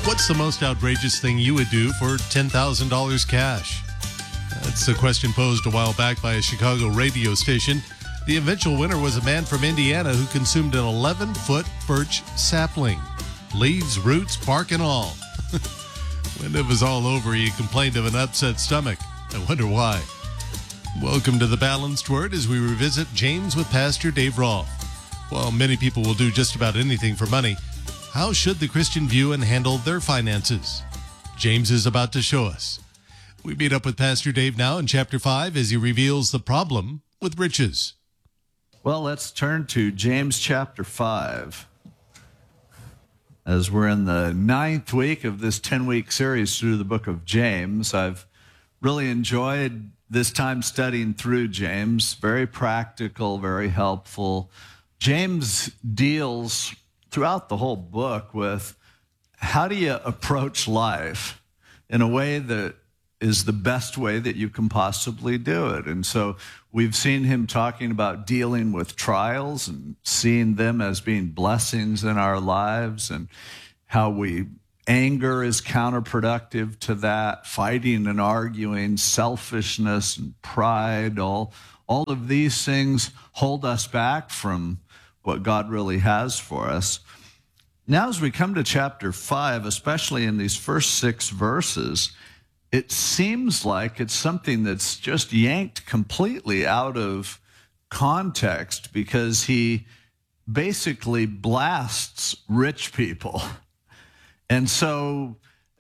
What's the most outrageous thing you would do for $10,000 cash? That's a question posed a while back by a Chicago radio station. The eventual winner was a man from Indiana who consumed an 11-foot birch sapling. Leaves, roots, bark, and all. When it was all over, he complained of an upset stomach. I wonder why. Welcome to The Balanced Word as we revisit James with Pastor Dave Rolfe. While many people will do just about anything for money, how should the Christian view and handle their finances? James is about to show us. We meet up with Pastor Dave now in chapter 5 as he reveals the problem with riches. Well, let's turn to James chapter 5. As we're in the 9th week of this 10-week series through the book of James, I've really enjoyed this time studying through James. Very practical, very helpful. James deals throughout the whole book with how do you approach life in a way that is the best way that you can possibly do it. And so we've seen him talking about dealing with trials and seeing them as being blessings in our lives, and how anger is counterproductive to that, fighting and arguing, selfishness and pride, all of these things hold us back from what God really has for us. Now, as we come to chapter 5, especially in these first 6 verses, it seems like it's something that's just yanked completely out of context, because he basically blasts rich people. And so,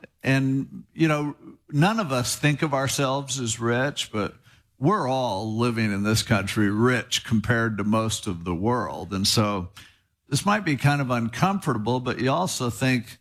none of us think of ourselves as rich, but we're all living in this country rich compared to most of the world. And so this might be kind of uncomfortable, but you also think,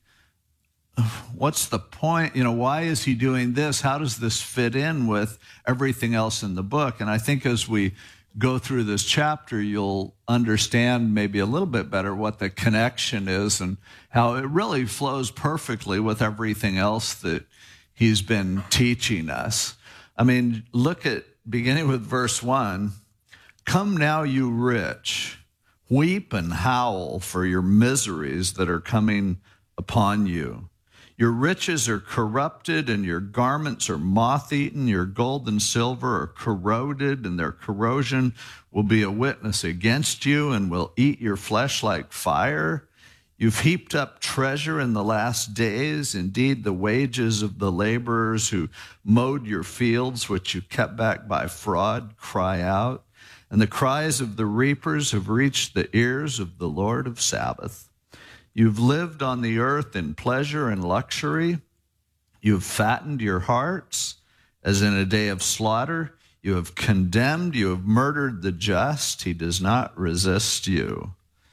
what's the point? Why is he doing this? How does this fit in with everything else in the book? And I think as we go through this chapter, you'll understand maybe a little bit better what the connection is and how it really flows perfectly with everything else that he's been teaching us. I mean, look at beginning with verse 1. Come now, you rich, weep and howl for your miseries that are coming upon you. Your riches are corrupted, and your garments are moth-eaten. Your gold and silver are corroded, and their corrosion will be a witness against you and will eat your flesh like fire. You've heaped up treasure in the last days. Indeed, the wages of the laborers who mowed your fields, which you kept back by fraud, cry out. And the cries of the reapers have reached the ears of the Lord of Sabaoth. You've lived on the earth in pleasure and luxury. You've fattened your hearts as in a day of slaughter. You have condemned, you have murdered the just. He does not resist you.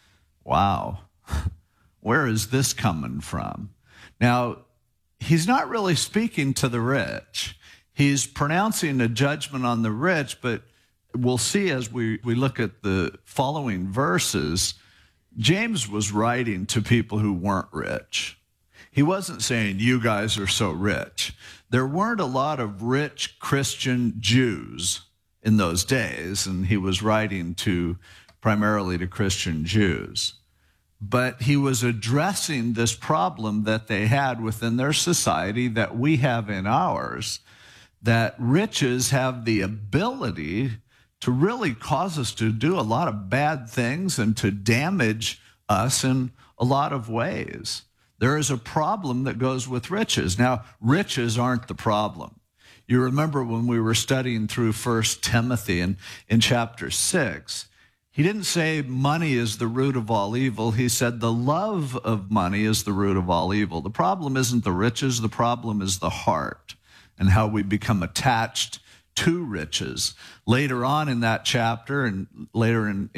Wow. Where is this coming from? Now, he's not really speaking to the rich. He's pronouncing a judgment on the rich, but we'll see as we look at the following verses, James was writing to people who weren't rich. He wasn't saying, you guys are so rich. There weren't a lot of rich Christian Jews in those days, and he was writing primarily to Christian Jews. But he was addressing this problem that they had within their society that we have in ours, that riches have the ability to really cause us to do a lot of bad things and to damage us in a lot of ways. There is a problem that goes with riches. Now, riches aren't the problem. You remember when we were studying through 1 Timothy in chapter 6, he didn't say money is the root of all evil. He said the love of money is the root of all evil. The problem isn't the riches. The problem is the heart and how we become attached to riches. Later on in that chapter, and later in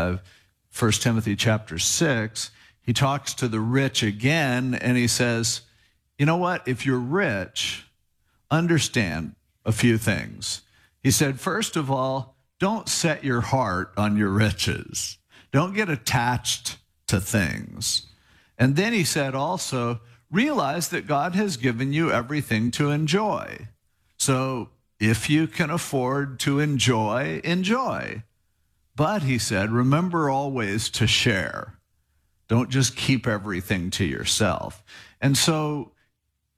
1 Timothy chapter 6, he talks to the rich again, and he says, you know what? If you're rich, understand a few things. He said, first of all, don't set your heart on your riches. Don't get attached to things. And then he said also, realize that God has given you everything to enjoy. So if you can afford to enjoy, enjoy. But, he said, remember always to share. Don't just keep everything to yourself. And so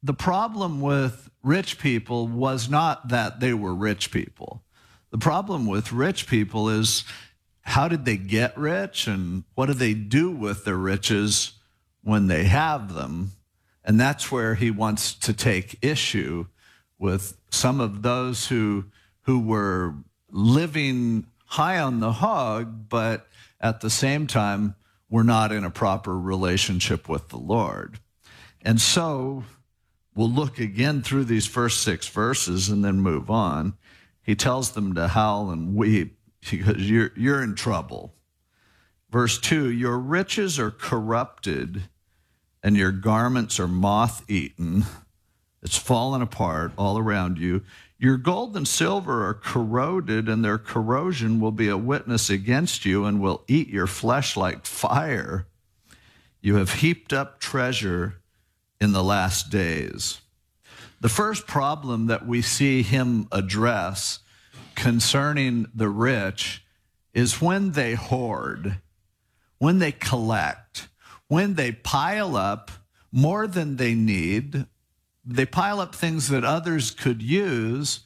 the problem with rich people was not that they were rich people. The problem with rich people is, how did they get rich and what do they do with their riches when they have them? And that's where he wants to take issue with some of those who were living high on the hog, but at the same time were not in a proper relationship with the Lord. And so we'll look again through these first 6 verses and then move on. He tells them to howl and weep because you're in trouble. Verse 2, your riches are corrupted and your garments are moth-eaten. It's fallen apart all around you. Your gold and silver are corroded, and their corrosion will be a witness against you and will eat your flesh like fire. You have heaped up treasure in the last days. The first problem that we see him address concerning the rich is when they hoard, when they collect, when they pile up more than they need. They pile up things that others could use.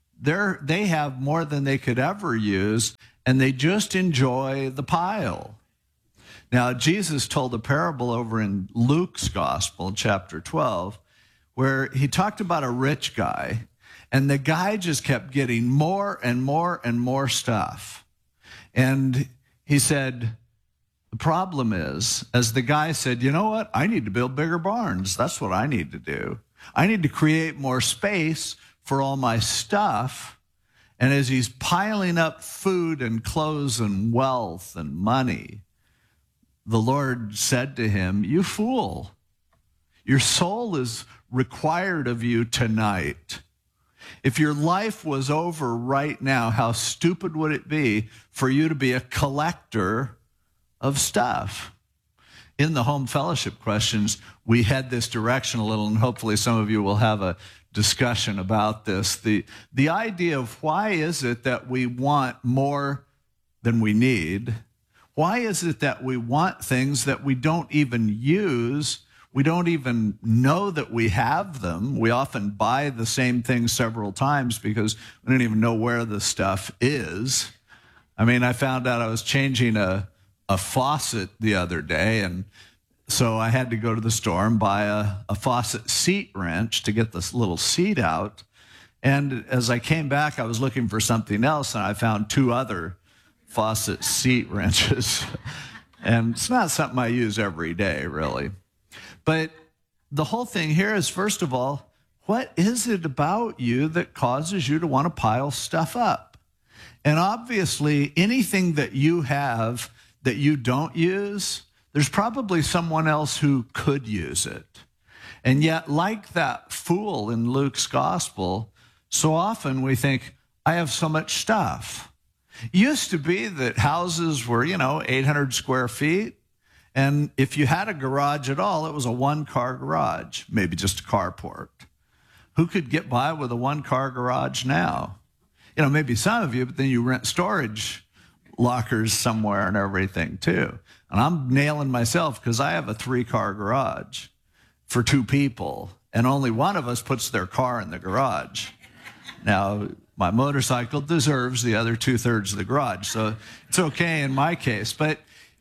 They have more than they could ever use, and they just enjoy the pile. Now, Jesus told a parable over in Luke's Gospel, chapter 12, where he talked about a rich guy, and the guy just kept getting more and more and more stuff. And he said, the problem is, as the guy said, you know what? I need to build bigger barns. That's what I need to do. I need to create more space for all my stuff. And as he's piling up food and clothes and wealth and money, the Lord said to him, you fool, your soul is required of you tonight. If your life was over right now, how stupid would it be for you to be a collector of stuff? In the home fellowship questions, we had this direction a little, and hopefully some of you will have a discussion about this. The idea of why is it that we want more than we need? Why is it that we want things that we don't even use? We don't even know that we have them. We often buy the same thing several times because we don't even know where the stuff is. I mean, I found out I was changing a faucet the other day, and so I had to go to the store and buy a faucet seat wrench to get this little seat out. And as I came back, I was looking for something else, and I found 2 other faucet seat wrenches. And it's not something I use every day, really. But the whole thing here is, first of all, what is it about you that causes you to want to pile stuff up? And obviously, anything that you have that you don't use, there's probably someone else who could use it. And yet, like that fool in Luke's Gospel, so often we think, I have so much stuff. It used to be that houses were, 800 square feet. And if you had a garage at all, it was a 1-car garage, maybe just a carport. Who could get by with a 1-car garage now? Maybe some of you, but then you rent storage lockers somewhere and everything too. And I'm nailing myself because I have a 3-car garage for 2 people, and only one of us puts their car in the garage. Now, my motorcycle deserves the other 2/3 of the garage, so it's okay in my case. But,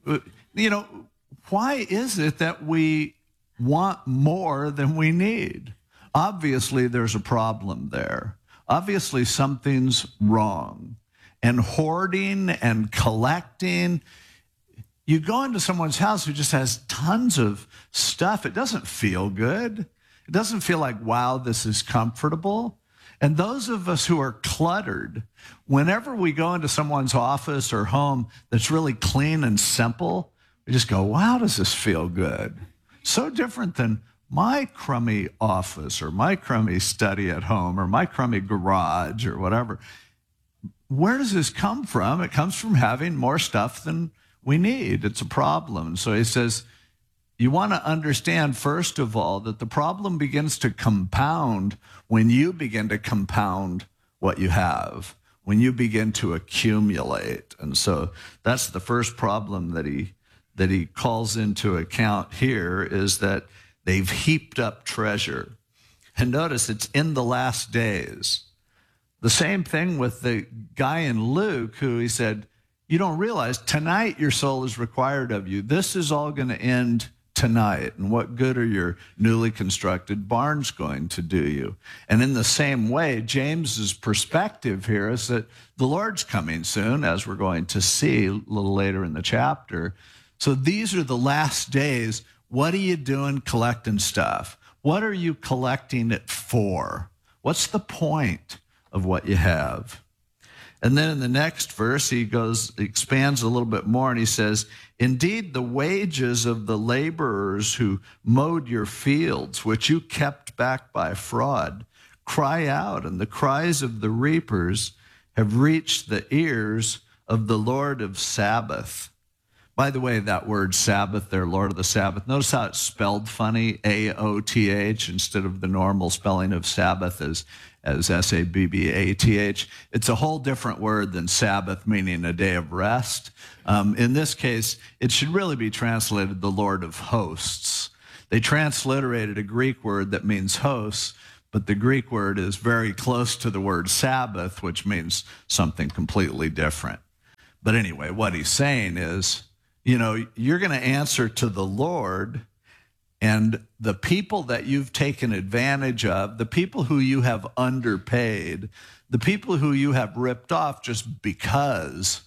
why is it that we want more than we need? Obviously, there's a problem there. Obviously, something's wrong. And hoarding and collecting, you go into someone's house who just has tons of stuff. It doesn't feel good. It doesn't feel like, wow, this is comfortable. And those of us who are cluttered, whenever we go into someone's office or home that's really clean and simple, we just go, wow, does this feel good? So different than my crummy office or my crummy study at home or my crummy garage or whatever. Where does this come from? It comes from having more stuff than we need. It's a problem. So he says, you want to understand, first of all, that the problem begins to compound when you begin to compound what you have, when you begin to accumulate. And so that's the first problem that he calls into account here, is that they've heaped up treasure. And notice it's in the last days. The same thing with the guy in Luke who he said, you don't realize tonight your soul is required of you. This is all going to end tonight. And what good are your newly constructed barns going to do you? And in the same way, James's perspective here is that the Lord's coming soon, as we're going to see a little later in the chapter. So these are the last days. What are you doing collecting stuff? What are you collecting it for? What's the point of what you have? And then in the next verse, he expands a little bit more, and he says, indeed, the wages of the laborers who mowed your fields, which you kept back by fraud, cry out, and the cries of the reapers have reached the ears of the Lord of Sabbath. By the way, that word Sabbath there, Lord of the Sabbath, notice how it's spelled funny, A-O-T-H, instead of the normal spelling of Sabbath as S-A-B-B-A-T-H. It's a whole different word than Sabbath, meaning a day of rest. In this case, it should really be translated the Lord of Hosts. They transliterated a Greek word that means hosts, but the Greek word is very close to the word Sabbath, which means something completely different. But anyway, what he's saying is, you're going to answer to the Lord, and the people that you've taken advantage of, the people who you have underpaid, the people who you have ripped off just because,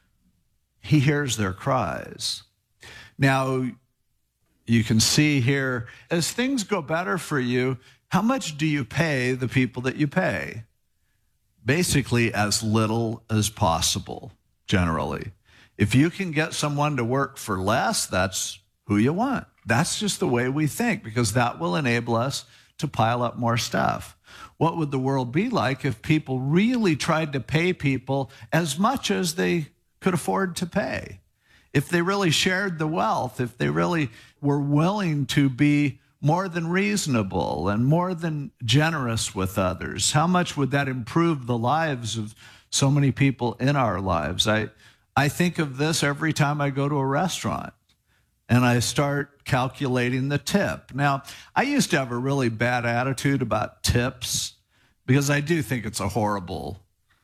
he hears their cries. Now, you can see here, as things go better for you, how much do you pay the people that you pay? Basically, as little as possible, generally. If you can get someone to work for less, that's who you want. That's just the way we think, because that will enable us to pile up more stuff. What would the world be like if people really tried to pay people as much as they could afford to pay? If they really shared the wealth, if they really were willing to be more than reasonable and more than generous with others, how much would that improve the lives of so many people in our lives? I think of this every time I go to a restaurant and I start calculating the tip. Now, I used to have a really bad attitude about tips because I do think it's a horrible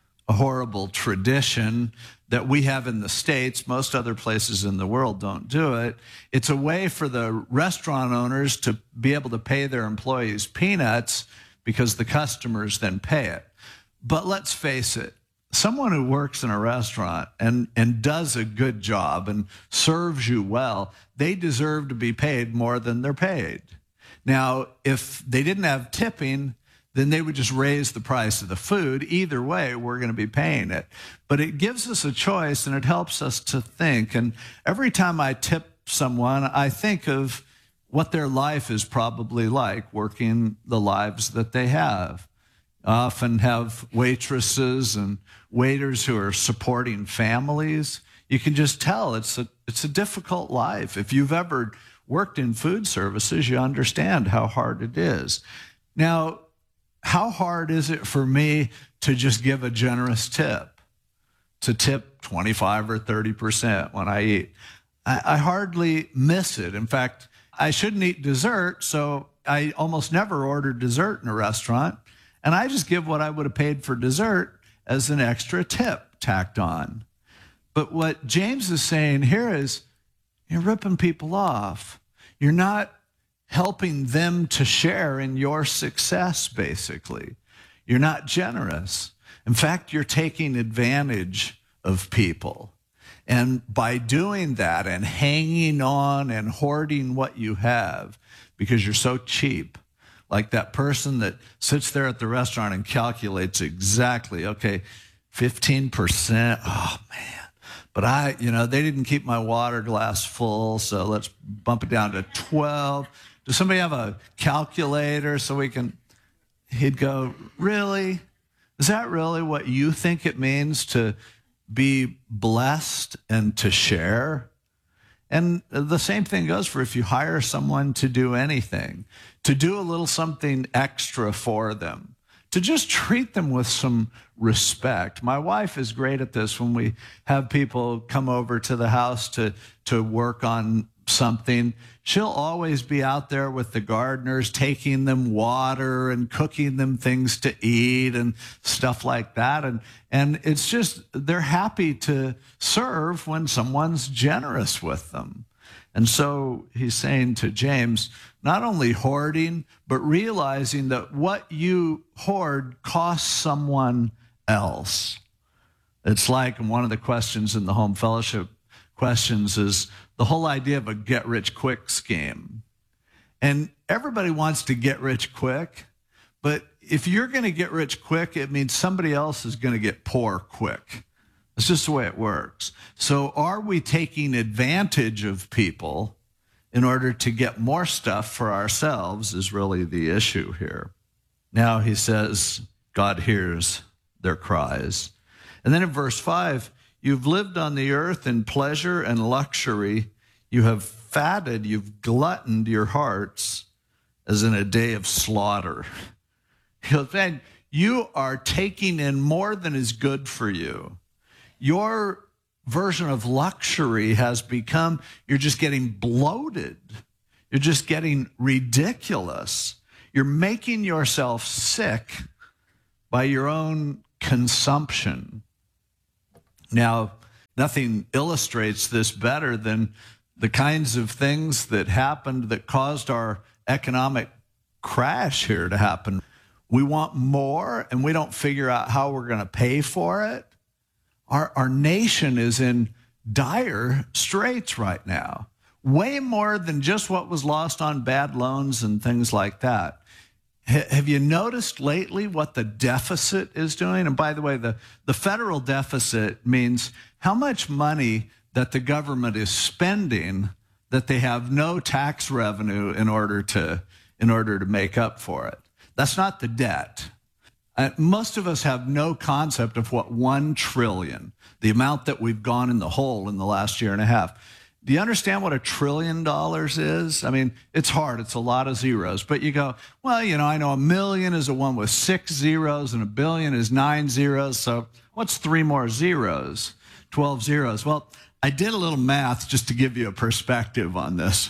tradition that we have in the States. Most other places in the world don't do it. It's a way for the restaurant owners to be able to pay their employees peanuts because the customers then pay it. But let's face it, someone who works in a restaurant and does a good job and serves you well, they deserve to be paid more than they're paid. Now, if they didn't have tipping, then they would just raise the price of the food. Either way, we're going to be paying it. But it gives us a choice, and it helps us to think. And every time I tip someone, I think of what their life is probably like, working the lives that they have. I often have waitresses and waiters who are supporting families. You can just tell it's a difficult life. If you've ever worked in food services, you understand how hard it is. Now, how hard is it for me to just give a generous tip, to tip 25 or 30% when I eat? I hardly miss it. In fact, I shouldn't eat dessert, so I almost never order dessert in a restaurant, and I just give what I would have paid for dessert as an extra tip tacked on. But what James is saying here is, you're ripping people off. You're not helping them to share in your success, basically. You're not generous. In fact, you're taking advantage of people. And by doing that and hanging on and hoarding what you have because you're so cheap, like that person that sits there at the restaurant and calculates exactly, okay, 15%, oh man. But they didn't keep my water glass full, so let's bump it down to 12. Does somebody have a calculator so we can, he'd go, really? Is that really what you think it means to be blessed and to share? And the same thing goes for if you hire someone to do anything, to do a little something extra for them, to just treat them with some respect. My wife is great at this when we have people come over to the house to work on something, she'll always be out there with the gardeners, taking them water and cooking them things to eat and stuff like that. And it's just, they're happy to serve when someone's generous with them. And so he's saying to James, not only hoarding, but realizing that what you hoard costs someone else. It's like, and one of the questions in the home fellowship questions is the whole idea of a get-rich-quick scheme. And everybody wants to get rich quick, but if you're going to get rich quick, it means somebody else is going to get poor quick. It's just the way it works. So are we taking advantage of people in order to get more stuff for ourselves is really the issue here. Now he says, God hears their cries. And then in verse 5, you've lived on the earth in pleasure and luxury. You have fatted, you've gluttoned your hearts as in a day of slaughter. He goes, man, you are taking in more than is good for you. Your version of luxury has become, you're just getting bloated. You're just getting ridiculous. You're making yourself sick by your own consumption. Now, nothing illustrates this better than the kinds of things that happened that caused our economic crash here to happen. We want more, and we don't figure out how we're going to pay for it. Our nation is in dire straits right now, way more than just what was lost on bad loans and things like that. Have you noticed lately what the deficit is doing? And by the way, the federal deficit means how much money that the government is spending that they have no tax revenue in order to make up for it. That's not the debt. Most of us have no concept of what 1 trillion, the amount that we've gone in the hole in the last year and a half. Do you understand what $1 trillion is? I mean, it's hard. It's a lot of zeros. But you go, well, you know, I know 1 million is a one with 6 zeros and 1 billion is 9 zeros. So what's 3 more zeros? 12 zeros. Well, I did a little math just to give you a perspective on this.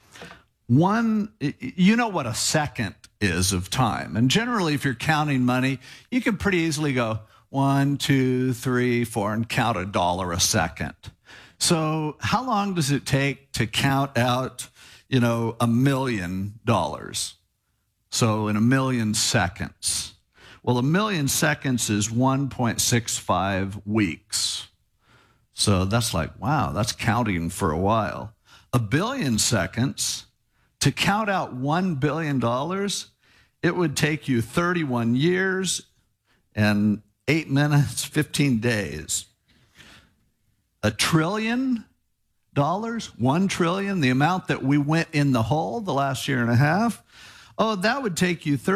You know what a second is of time. And generally, if you're counting money, you can pretty easily go 1, 2, 3, 4, and count $1 a second. So how long does it take to count out, $1 million? So in 1 million seconds. Well, 1 million seconds is 1.65 weeks. So that's like, wow, that's counting for a while. 1 billion seconds, to count out $1 billion, it would take you 31 years and 8 minutes, 15 days. $1 trillion, 1 trillion, the amount that we went in the hole the last year and a half, that would take you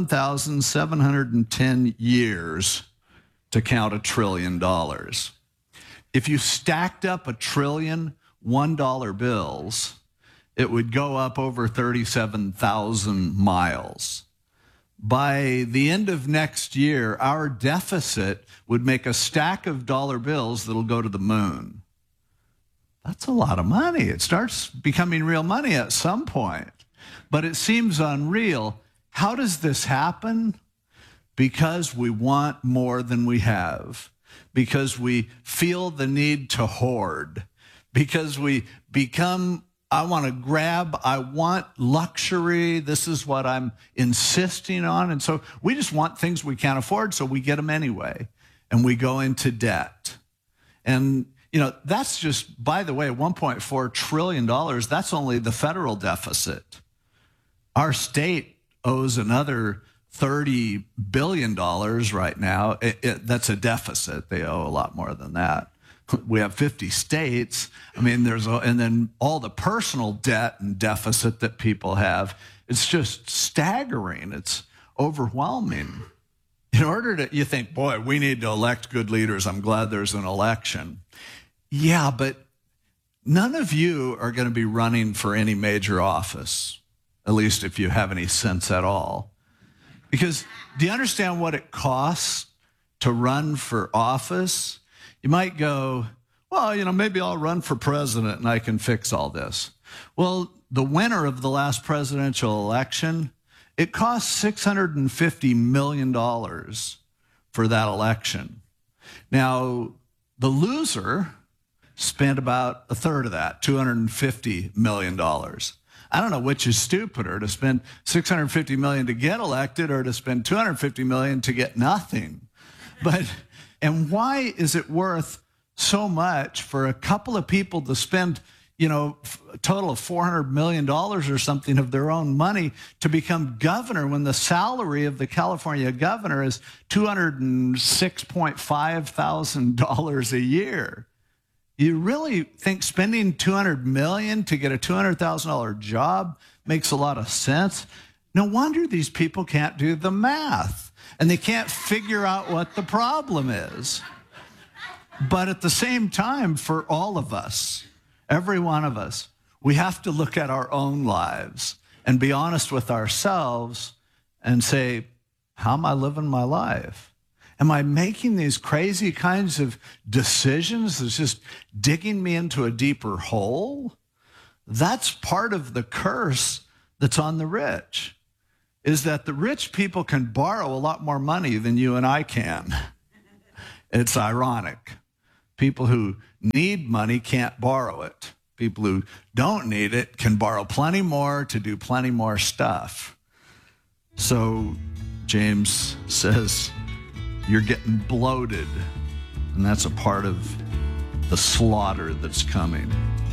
31,710 years to count $1 trillion. If you stacked up 1 trillion $1 bills, it would go up over 37,000 miles. By the end of next year, our deficit would make a stack of dollar bills that'll go to the moon. That's a lot of money. It starts becoming real money at some point. But it seems unreal. How does this happen? Because we want more than we have. Because we feel the need to hoard. Because we become, I want to grab, I want luxury. This is what I'm insisting on. And so we just want things we can't afford, so we get them anyway. And we go into debt. And, that's just, by the way, $1.4 trillion. That's only the federal deficit. Our state owes another $30 billion right now. That's a deficit. They owe a lot more than that. We have 50 states. I mean, and then all the personal debt and deficit that people have. It's just staggering. It's overwhelming. You think, boy, we need to elect good leaders. I'm glad there's an election. Yeah, but none of you are going to be running for any major office, at least if you have any sense at all. Because do you understand what it costs to run for office? You might go, well, maybe I'll run for president and I can fix all this. Well, the winner of the last presidential election, it cost $650 million for that election. Now, the loser spent about a third of that, $250 million. I don't know which is stupider, to spend $650 million to get elected or to spend $250 million to get nothing. And why is it worth so much for a couple of people to spend, a total of $400 million or something of their own money to become governor when the salary of the California governor is $206.5 thousand a year? You really think spending $200 million to get a $200,000 job makes a lot of sense? No wonder these people can't do the math and they can't figure out what the problem is. But at the same time, for all of us, every one of us, we have to look at our own lives and be honest with ourselves and say, how am I living my life? Am I making these crazy kinds of decisions that's just digging me into a deeper hole? That's part of the curse that's on the rich, is that the rich people can borrow a lot more money than you and I can. It's ironic. People who need money can't borrow it. People who don't need it can borrow plenty more to do plenty more stuff. So James says, you're getting bloated, and that's a part of the slaughter that's coming.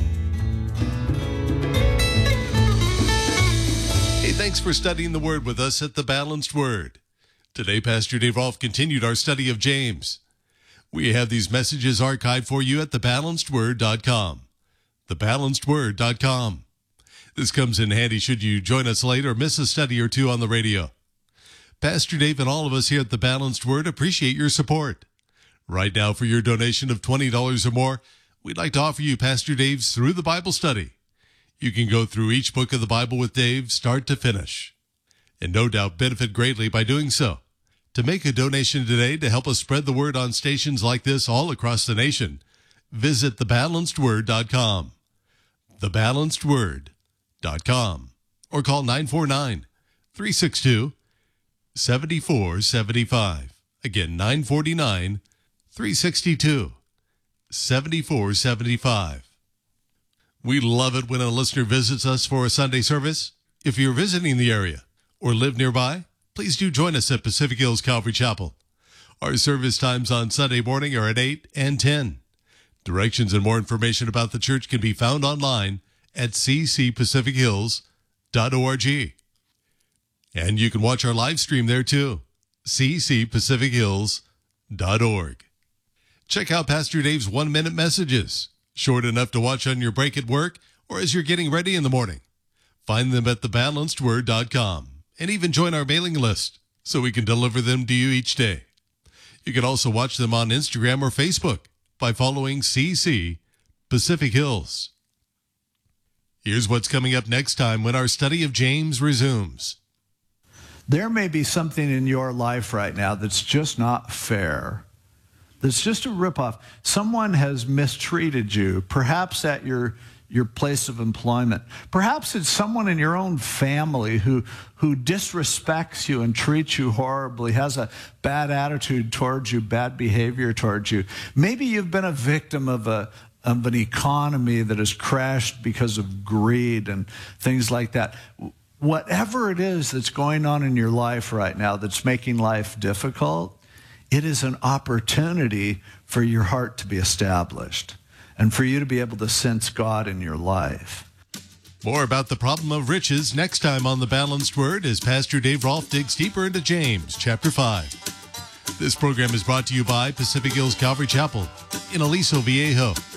Hey, thanks for studying the Word with us at The Balanced Word. Today, Pastor Dave Rolfe continued our study of James. We have these messages archived for you at thebalancedword.com. Thebalancedword.com. This comes in handy should you join us late or miss a study or two on the radio. Pastor Dave and all of us here at The Balanced Word appreciate your support. Right now, for your donation of $20 or more, we'd like to offer you Pastor Dave's Through the Bible study. You can go through each book of the Bible with Dave, start to finish, and no doubt benefit greatly by doing so. To make a donation today to help us spread the word on stations like this all across the nation, visit thebalancedword.com. Thebalancedword.com. Or call 949-362-7475. Again, 949-362-7475. We love it when a listener visits us for a Sunday service. If you're visiting the area or live nearby, please do join us at Pacific Hills Calvary Chapel. Our service times on Sunday morning are at 8 and 10. Directions and more information about the church can be found online at ccpacifichills.org. And you can watch our live stream there too, ccpacifichills.org. Check out Pastor Dave's 1-minute messages, short enough to watch on your break at work or as you're getting ready in the morning. Find them at thebalancedword.com and even join our mailing list so we can deliver them to you each day. You can also watch them on Instagram or Facebook by following CC Pacific Hills. Here's what's coming up next time when our study of James resumes. There may be something in your life right now that's just not fair. That's just a ripoff. Someone has mistreated you, perhaps at your place of employment. Perhaps it's someone in your own family who disrespects you and treats you horribly, has a bad attitude towards you, bad behavior towards you. Maybe you've been a victim of an economy that has crashed because of greed and things like that. Whatever it is that's going on in your life right now that's making life difficult, it is an opportunity for your heart to be established and for you to be able to sense God in your life. More about the problem of riches next time on The Balanced Word as Pastor Dave Rolfe digs deeper into James, chapter 5. This program is brought to you by Pacific Hills Calvary Chapel in Aliso Viejo.